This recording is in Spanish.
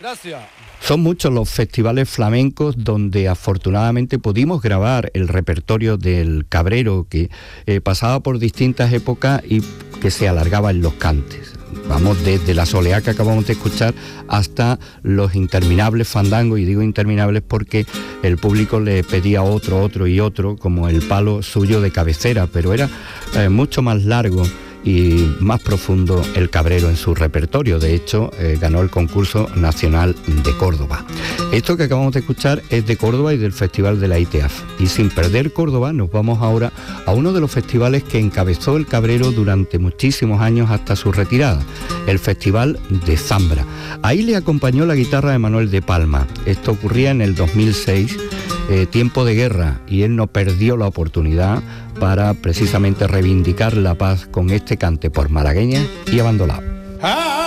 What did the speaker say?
Gracias. Son muchos los festivales flamencos donde afortunadamente pudimos grabar el repertorio del cabrero que pasaba por distintas épocas y que se alargaba en los cantes. Vamos desde la soleá que acabamos de escuchar hasta los interminables fandangos, y digo interminables porque el público le pedía otro y otro, como el palo suyo de cabecera, pero era mucho más largo y más profundo el cabrero en su repertorio. De hecho, ganó el concurso nacional de Córdoba. Esto que acabamos de escuchar es de Córdoba y del Festival de la ITEAF. Y sin perder Córdoba, nos vamos ahora a uno de los festivales que encabezó el cabrero durante muchísimos años hasta su retirada, el Festival de Zambra. Ahí le acompañó la guitarra de Manuel de Palma. Esto ocurría en el 2006, tiempo de guerra, y él no perdió la oportunidad para precisamente reivindicar la paz con este cante por malagueña y abandonado.